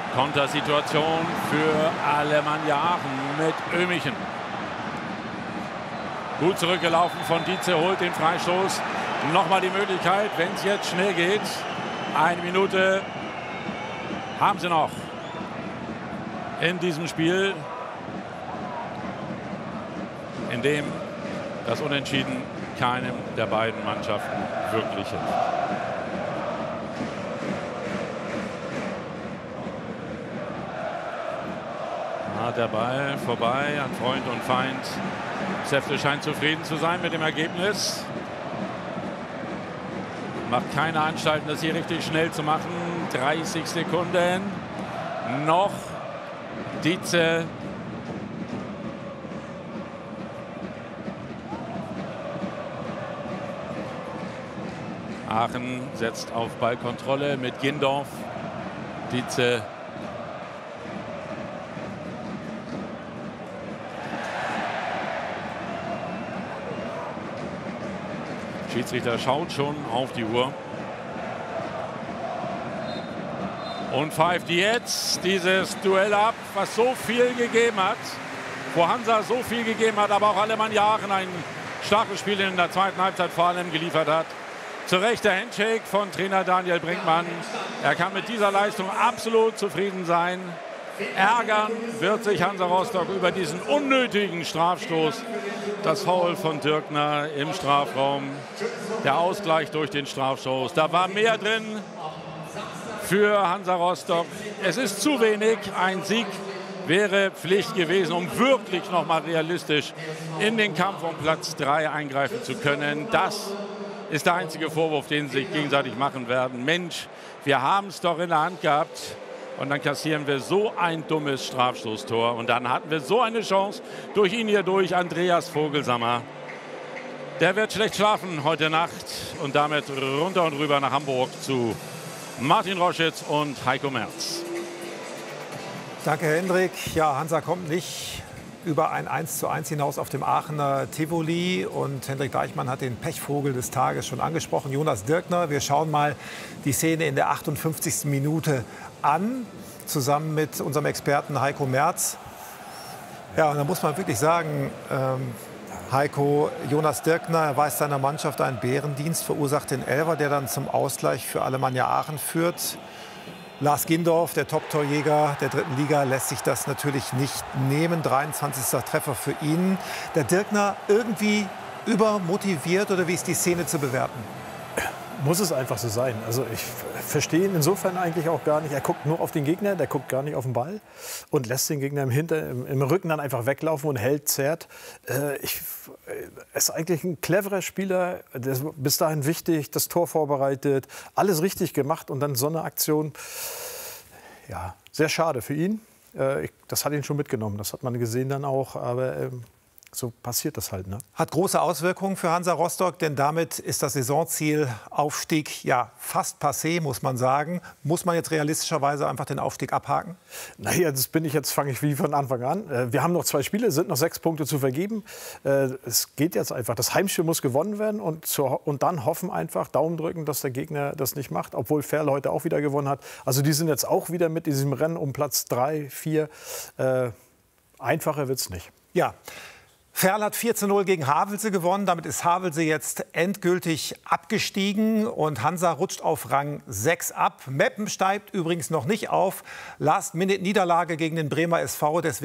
Kontersituation für Alemannia Aachen mit Ömichen. Gut zurückgelaufen von Dietze, holt den Freistoß. Nochmal die Möglichkeit, wenn es jetzt schnell geht. 1 Minute haben sie noch in diesem Spiel, in dem das Unentschieden keinem der beiden Mannschaften wirklich hilft. Der Ball vorbei an Freund und Feind. Sefte scheint zufrieden zu sein mit dem Ergebnis. Macht keine Anstalten, das hier richtig schnell zu machen. 30 Sekunden noch. Dietze. Aachen setzt auf Ballkontrolle mit Gindorf. Dietze. Schiedsrichter schaut schon auf die Uhr und pfeift jetzt dieses Duell ab, was so viel gegeben hat, wo Hansa so viel gegeben hat, aber auch Alemannia Aachen ein starkes Spiel in der zweiten Halbzeit vor allem geliefert hat. Zu Recht der Handshake von Trainer Daniel Brinkmann. Er kann mit dieser Leistung absolut zufrieden sein. Ärgern wird sich Hansa Rostock über diesen unnötigen Strafstoß. Das Foul von Dürkner im Strafraum. Der Ausgleich durch den Strafstoß. Da war mehr drin für Hansa Rostock. Es ist zu wenig. Ein Sieg wäre Pflicht gewesen, um wirklich noch mal realistisch in den Kampf um Platz 3 eingreifen zu können. Das ist der einzige Vorwurf, den sie sich gegenseitig machen werden. Mensch, wir haben es doch in der Hand gehabt. Und dann kassieren wir so ein dummes Strafstoßtor. Und dann hatten wir so eine Chance durch ihn hier durch, Andreas Vogelsammer. Der wird schlecht schlafen heute Nacht. Und damit runter und rüber nach Hamburg zu Martin Roschitz und Heiko Merz. Danke, Hendrik. Ja, Hansa kommt nicht über ein 1:1 hinaus auf dem Aachener Tivoli. Und Hendrik Deichmann hat den Pechvogel des Tages schon angesprochen, Jonas Dürkner. Wir schauen mal die Szene in der 58. Minute an, zusammen mit unserem Experten Heiko Merz. Ja, und da muss man wirklich sagen, Heiko, Jonas Dürkner erweist seiner Mannschaft einen Bärendienst, verursacht den Elfer, der dann zum Ausgleich für Alemannia Aachen führt. Lars Gindorf, der Top-Torjäger der 3. Liga, lässt sich das natürlich nicht nehmen. 23. Treffer für ihn. Der Dürkner irgendwie übermotiviert, oder wie ist die Szene zu bewerten? Muss es einfach so sein. Also ich verstehe ihn insofern eigentlich auch gar nicht. Er guckt nur auf den Gegner, der guckt gar nicht auf den Ball und lässt den Gegner im Rücken dann einfach weglaufen und hält, zerrt. Er ist eigentlich ein cleverer Spieler, der ist bis dahin wichtig, das Tor vorbereitet, alles richtig gemacht und dann so eine Aktion. Ja, sehr schade für ihn. Das hat ihn schon mitgenommen, das hat man gesehen dann auch, aber so passiert das halt, ne? Hat große Auswirkungen für Hansa Rostock, denn damit ist das Saisonziel Aufstieg ja fast passé, muss man sagen. Muss man jetzt realistischerweise einfach den Aufstieg abhaken? Naja, fange ich wie von Anfang an. Wir haben noch 2 Spiele, sind noch 6 Punkte zu vergeben. Es geht jetzt einfach. Das Heimspiel muss gewonnen werden und dann hoffen einfach, Daumen drücken, dass der Gegner das nicht macht, obwohl Ferl heute auch wieder gewonnen hat. Also die sind jetzt auch wieder mit diesem Rennen um Platz 3, 4. Einfacher wird's nicht. Ja. Ferl hat 4:0 gegen Havelse gewonnen. Damit ist Havelse jetzt endgültig abgestiegen und Hansa rutscht auf Rang 6 ab. Meppen steigt übrigens noch nicht auf. Last-Minute-Niederlage gegen den Bremer SV. Deswegen